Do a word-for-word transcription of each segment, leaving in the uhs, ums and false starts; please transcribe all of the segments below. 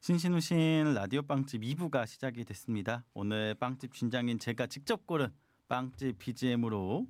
신신우신 라디오 빵집 이 부가 시작이 됐습니다. 오늘 빵집 진장인 제가 직접 고른 빵집 비지엠으로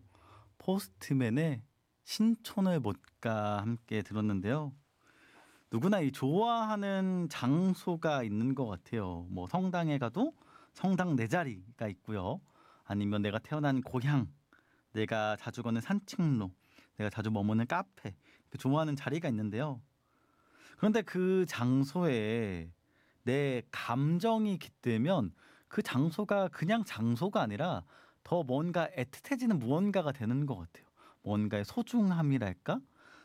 포스트맨의 신촌을 못 가 함께 들었는데요. 누구나 이 좋아하는 장소가 있는 것 같아요. 뭐 성당에 가도 성당 내 자리가 있고요. 아니면 내가 태어난 고향, 내가 자주 가는 산책로, 내가 자주 머무는 카페, 좋아하는 자리가 있는데요. 그런데 그 장소에 내 감정이 깃들면 그 장소가 그냥 장소가 아니라 더 뭔가 애틋해지는 무언가가 되는 것 같아요. 뭔가의 소중함이랄까?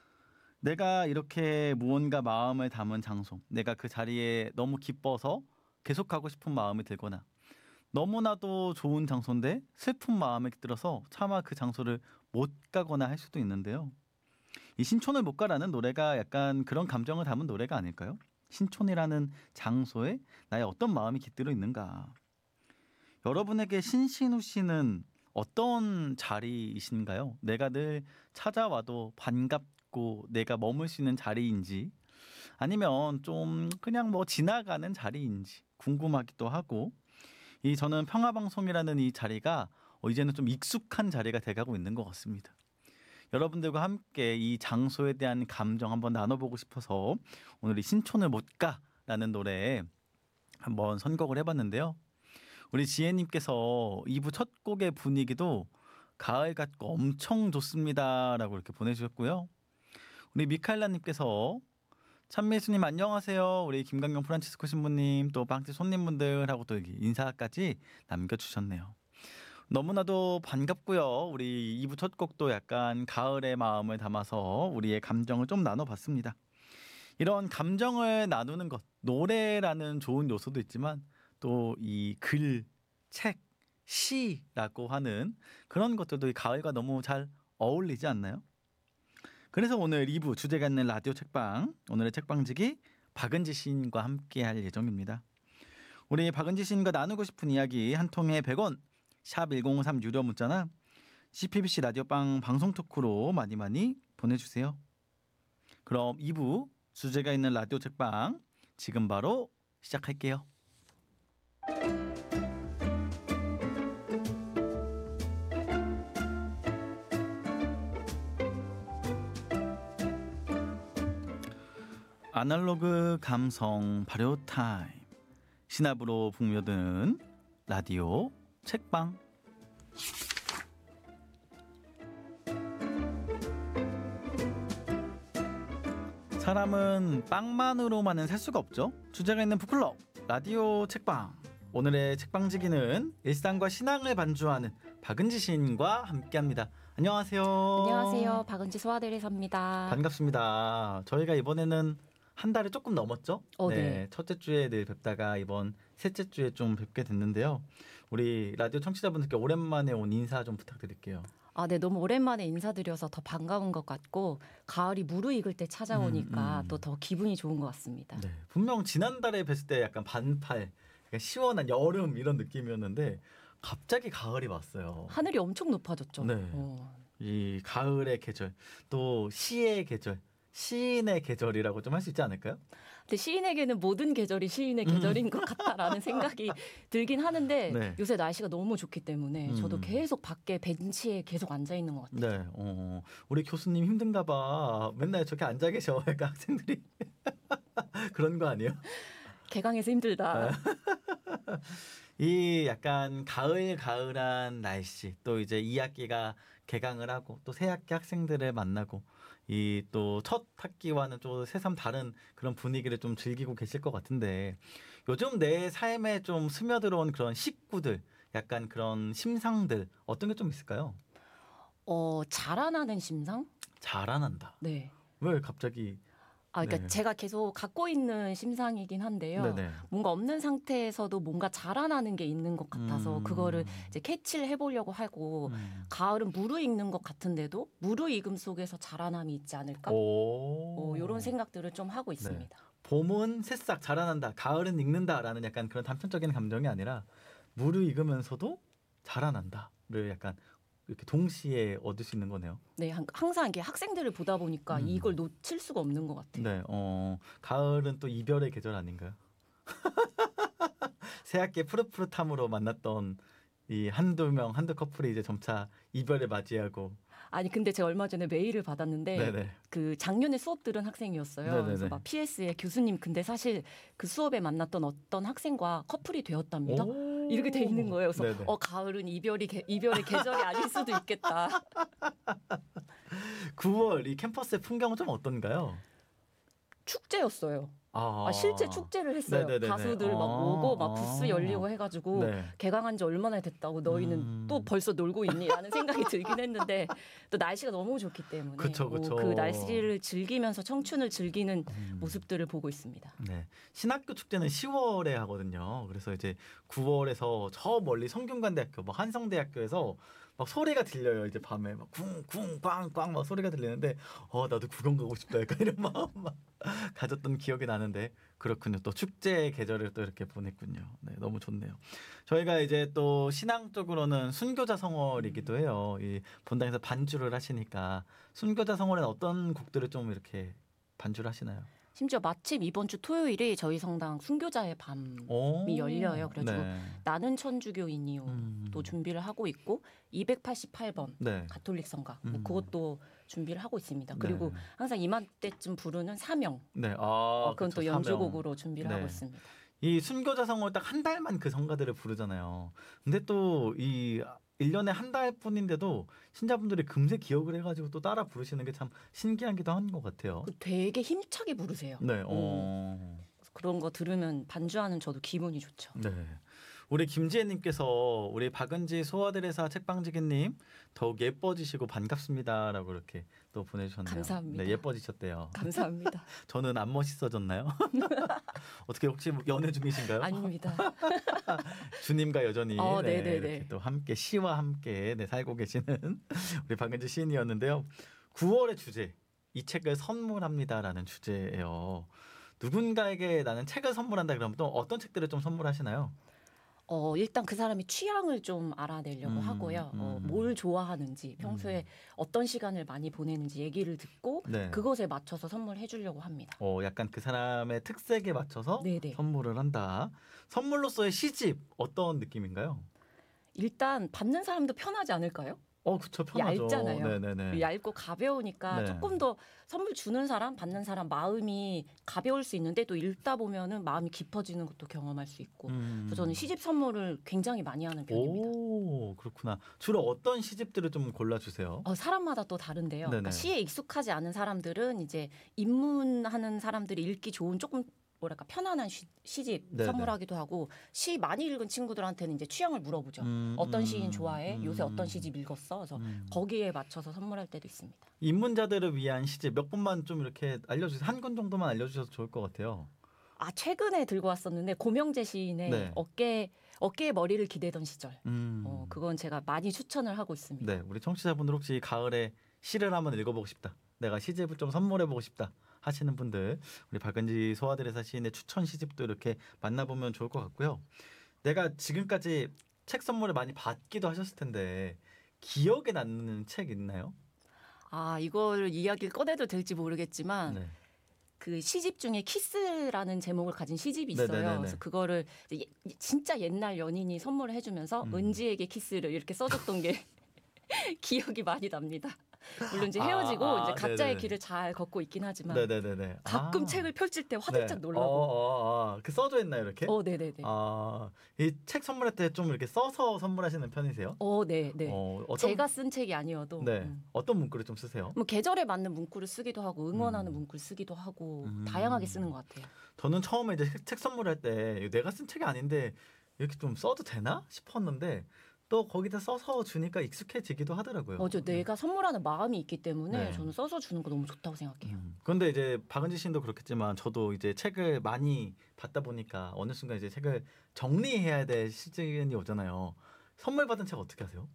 내가 이렇게 무언가 마음을 담은 장소, 내가 그 자리에 너무 기뻐서 계속 가고 싶은 마음이 들거나 너무나도 좋은 장소인데 슬픈 마음이 들어서 차마 그 장소를 못 가거나 할 수도 있는데요. 이 신촌을 못 가라는 노래가 약간 그런 감정을 담은 노래가 아닐까요? 신촌이라는 장소에 나의 어떤 마음이 깃들어 있는가. 여러분에게 신신우 씨는 어떤 자리이신가요? 내가 늘 찾아와도 반갑고 내가 머물 수 있는 자리인지 아니면 좀 그냥 뭐 지나가는 자리인지 궁금하기도 하고 이 저는 평화방송이라는 이 자리가 어 이제는 좀 익숙한 자리가 돼가고 있는 것 같습니다. 여러분들과 함께 이 장소에 대한 감정 한번 나눠보고 싶어서 오늘 이 신촌을 못 가라는 노래 한번 선곡을 해봤는데요. 우리 지혜님께서 이 부 첫 곡의 분위기도 가을 같고 엄청 좋습니다 라고 이렇게 보내주셨고요. 우리 미카엘라님께서 찬미수님 안녕하세요. 우리 김강경 프란치스코 신부님 또 빵집 손님분들하고 또 여기 인사까지 남겨주셨네요. 너무나도 반갑고요. 우리 이 부 첫 곡도 약간 가을의 마음을 담아서 우리의 감정을 좀 나눠봤습니다. 이런 감정을 나누는 것, 노래라는 좋은 요소도 있지만 또 이 글, 책, 시라고 하는 그런 것들도 이 가을과 너무 잘 어울리지 않나요? 그래서 오늘 이 부 주제가 있는 라디오 책방, 오늘의 책방지기 박은지 시인과 함께 할 예정입니다. 우리 박은지 시인과 나누고 싶은 이야기 한 통에 백 원, 샵 일공오삼 유료 문자나 씨피비씨 라디오빵 방송 토크로 많이 많이 보내주세요. 그럼 이 부 주제가 있는 라디오 책방 지금 바로 시작할게요. 아날로그 감성 발효 타임 신압으로 북며드는 라디오 책방. 사람은 빵만으로만은 살 수가 없죠. 주제가 있는 북클럽 라디오 책방. 오늘의 책방지기는 일상과 신앙을 반주하는 박은지 시인과 함께합니다. 안녕하세요. 안녕하세요. 박은지 소아대리사입니다. 반갑습니다. 저희가 이번에는 한 달이 조금 넘었죠? 어, 네. 네. 첫째 주에 늘 뵙다가 이번 셋째 주에 좀 뵙게 됐는데요. 우리 라디오 청취자분들께 오랜만에 온 인사 좀 부탁드릴게요. 아, 네. 너무 오랜만에 인사드려서 더 반가운 것 같고 가을이 무르익을 때 찾아오니까 음, 음. 또 더 기분이 좋은 것 같습니다. 네. 분명 지난달에 뵀을 때 약간 반팔, 약간 시원한 여름 이런 느낌이었는데 갑자기 가을이 왔어요. 하늘이 엄청 높아졌죠. 네. 어. 이 가을의 계절, 또 시의 계절, 시인의 계절이라고 좀 할 수 있지 않을까요? 근데 시인에게는 모든 계절이 시인의 계절인 것 같다라는 생각이 들긴 하는데 네. 요새 날씨가 너무 좋기 때문에 음. 저도 계속 밖에 벤치에 계속 앉아 있는 것 같아요. 네, 어, 우리 교수님 힘든가 봐. 맨날 저렇게 앉아 계셔. 그러니까 학생들이 그런 거 아니에요? 개강해서 힘들다. 이 약간 가을 가을한 날씨, 또 이제 이 학기가 개강을 하고 또 새 학기 학생들을 만나고 이 또 첫 학기와는 또 새삼 다른 그런 분위기를 좀 즐기고 계실 것 같은데 요즘 내 삶에 좀 스며들어온 그런 식구들, 약간 그런 심상들 어떤 게 좀 있을까요? 어, 자라나는 심상? 자라난다. 네. 왜 갑자기? 아, 그러니까 네. 제가 계속 갖고 있는 심상이긴 한데요. 네네. 뭔가 없는 상태에서도 뭔가 자라나는 게 있는 것 같아서 음. 그거를 이제 캐치를 해보려고 하고 음. 가을은 무르익는 것 같은데도 무르익음 속에서 자라남이 있지 않을까? 오. 어, 이런 생각들을 좀 하고 있습니다. 네. 봄은 새싹 자라난다, 가을은 익는다라는 약간 그런 단편적인 감정이 아니라 무르익으면서도 자라난다를 약간 이렇게 동시에 얻을 수 있는 거네요. 네, 한- 항상 이게 학생들을 보다 보니까 음. 이걸 놓칠 수가 없는 것 같아요. 네, 어, 가을은 또 이별의 계절 아닌가요? 새학기의 푸릇푸릇함으로 만났던 이 한두 명 한두 커플이 이제 점차 이별을 맞이하고. 아니 근데 제가 얼마 전에 메일을 받았는데 네네. 그 작년에 수업 들은 학생이었어요. 네네네. 그래서 막 피에스에 교수님 근데 사실 그 수업에 만났던 어떤 학생과 커플이 되었답니다. 오. 이렇게 돼 있는 거예요. 그래서 네네. 어 가을은 이별이 개- 이별의 계절이 아닐 수도 있겠다. 구월 이 캠퍼스의 풍경은 좀 어떤가요? 축제였어요. 아, 아, 실제 축제를 했어요. 네네네네. 가수들 막 아, 오고 막 아. 부스 열리고 해가지고 네. 개강한 지 얼마나 됐다고 너희는 음. 또 벌써 놀고 있니? 라는 생각이 들긴 했는데 또 날씨가 너무 좋기 때문에 그쵸, 그쵸. 오, 그 날씨를 즐기면서 청춘을 즐기는 음. 모습들을 보고 있습니다. 네. 신학교 축제는 시월에 하거든요. 그래서 이제 구월에서 저 멀리 성균관대학교, 뭐 한성대학교에서 막 소리가 들려요. 이제 밤에 막 쿵쿵 꽝꽝 막 소리가 들리는데 어 나도 구경 가고 싶다. 약간 이런 마음 막 가졌던 기억이 나는데 그렇군요. 또 축제 계절을 또 이렇게 보냈군요. 네, 너무 좋네요. 저희가 이제 또 신앙 쪽으로는 순교자 성월이기도 해요. 이 본당에서 반주를 하시니까 순교자 성월에는 어떤 곡들을 좀 이렇게 반주를 하시나요? 심지어 마침 이번 주 토요일이 저희 성당 순교자의 밤이 오. 열려요. 그래가지고 네. 나는 천주교인이요 음. 또 준비를 하고 있고 이백팔십팔 번 네. 가톨릭 성가 음. 그것도 준비를 하고 있습니다. 그리고 네. 항상 이맘때쯤 부르는 사명 네. 아, 어, 그건 그쵸, 또 사명. 연주곡으로 준비를 네. 하고 있습니다. 이 순교자 성월 딱 한 달만 그 성가들을 부르잖아요. 근데 또 이 일 년에 한 달뿐인데도 신자분들이 금세 기억을 해가지고 또 따라 부르시는 게 참 신기하기도 한 것 같아요. 그 되게 힘차게 부르세요. 네. 어. 그런 거 들으면 반주하는 저도 기분이 좋죠. 네. 우리 김지혜님께서 우리 박은지 소아들의사 책방지기님 더욱 예뻐지시고 반갑습니다라고 이렇게 또 보내주셨네요. 감사합니다. 네, 예뻐지셨대요. 감사합니다. 저는 안 멋있어졌나요? 어떻게 혹시 연애 중이신가요? 아닙니다. 주님과 여전히 어, 네, 네네네. 이렇게 또 함께 시와 함께 네, 살고 계시는 우리 박은지 시인이었는데요. 구월의 주제 이 책을 선물합니다라는 주제예요. 누군가에게 나는 책을 선물한다 그러면 또 어떤 책들을 좀 선물하시나요? 어, 일단 그 사람이 취향을 좀 알아내려고 음, 하고요. 어, 음. 뭘 좋아하는지, 평소에 어떤 시간을 많이 보내는지 얘기를 듣고 네. 그것에 맞춰서 선물해 주려고 합니다. 어, 약간 그 사람의 특색에 맞춰서 네네. 선물을 한다. 선물로서의 시집 어떤 느낌인가요? 일단 받는 사람도 편하지 않을까요? 어, 그쵸, 편하죠. 얇잖아요. 네네네. 얇고 가벼우니까 네. 조금 더 선물 주는 사람, 받는 사람 마음이 가벼울 수 있는데 또 읽다 보면은 마음이 깊어지는 것도 경험할 수 있고. 음. 그래서 저는 시집 선물을 굉장히 많이 하는 편입니다. 오, 그렇구나. 주로 어떤 시집들을 좀 골라주세요? 어, 사람마다 또 다른데요. 그러니까 네네. 시에 익숙하지 않은 사람들은 이제 입문하는 사람들이 읽기 좋은 조금 뭐랄까 편안한 시, 시집 네네. 선물하기도 하고 시 많이 읽은 친구들한테는 이제 취향을 물어보죠. 음, 어떤 음, 시인 좋아해? 음. 요새 어떤 시집 읽었어? 그래서 음. 거기에 맞춰서 선물할 때도 있습니다. 입문자들을 위한 시집 몇 분만 좀 이렇게 알려주세요. 한 권 정도만 알려주셔도 좋을 것 같아요. 아 최근에 들고 왔었는데 고명재 시인의 네. 어깨 어깨에 머리를 기대던 시절. 음. 어, 그건 제가 많이 추천을 하고 있습니다. 네, 우리 청취자분들 혹시 가을에 시를 한번 읽어보고 싶다. 내가 시집을 좀 선물해보고 싶다. 하시는 분들 우리 박은지 소아들의사 시인의 추천 시집도 이렇게 만나보면 좋을 것 같고요. 내가 지금까지 책 선물을 많이 받기도 하셨을 텐데 기억에 남는 책 있나요? 아 이걸 이야기를 꺼내도 될지 모르겠지만 네. 그 시집 중에 키스라는 제목을 가진 시집이 있어요. 네네네네. 그래서 그거를 이제 예- 진짜 옛날 연인이 선물을 해주면서 음. 은지에게 키스를 이렇게 써줬던 게 기억이 많이 납니다. 물론 이제 아, 헤어지고 아, 이제 각자의 네네네. 길을 잘 걷고 있긴 하지만 네네네네. 가끔 아. 책을 펼칠 때 화들짝 네. 놀라고. 어, 어, 어. 그 써져 있나요 이렇게? 어, 네네네. 아, 이 책 선물할 때 좀 이렇게 써서 선물하시는 편이세요? 어, 네, 네. 어, 어떤 제가 쓴 책이 아니어도 네 음. 어떤 문구를 좀 쓰세요? 뭐 계절에 맞는 문구를 쓰기도 하고 응원하는 음. 문구를 쓰기도 하고 음. 다양하게 쓰는 것 같아요. 저는 처음에 이제 책, 책 선물할 때 이거 내가 쓴 책이 아닌데 이렇게 좀 써도 되나 싶었는데 또 거기다 써서 주니까 익숙해지기도 하더라고요. 어저 내가 선물하는 마음이 있기 때문에 네. 저는 써서 주는 거 너무 좋다고 생각해요. 음. 그런데 이제 박은지 씨도 그렇겠지만 저도 이제 책을 많이 받다 보니까 어느 순간 이제 책을 정리해야 될 시즌이 오잖아요. 선물 받은 책 어떻게 하세요?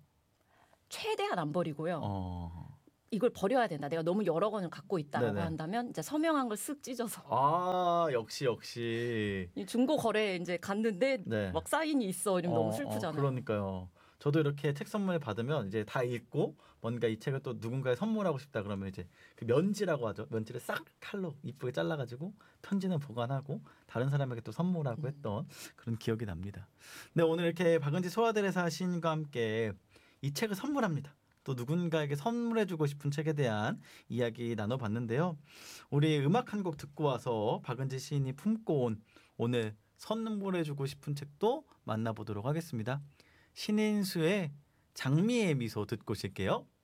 최대한 안 버리고요. 어. 이걸 버려야 된다. 내가 너무 여러 권을 갖고 있다라고 네네. 한다면 이제 서명한 걸 쓱 찢어서 아 역시 역시. 이 중고 거래에 이제 갔는데 네. 막 사인이 있어 이러면 너무 어, 슬프잖아요. 어, 그러니까요. 저도 이렇게 책 선물 받으면 이제 다 읽고 뭔가 이 책을 또 누군가에 선물하고 싶다 그러면 이제 그 면지라고 하죠. 면지를 싹 칼로 이쁘게 잘라가지고 편지는 보관하고 다른 사람에게 또 선물하고 음. 했던 그런 기억이 납니다. 근데 오늘 이렇게 박은지 소아들의사 시인과 함께 이 책을 선물합니다. 또 누군가에게 선물해주고 싶은 책에 대한 이야기 나눠봤는데요. 우리 음악 한 곡 듣고 와서 박은지 시인이 품고 온 오늘 선물해주고 싶은 책도 만나보도록 하겠습니다. 신인수의 장미의 미소 듣고 오실게요.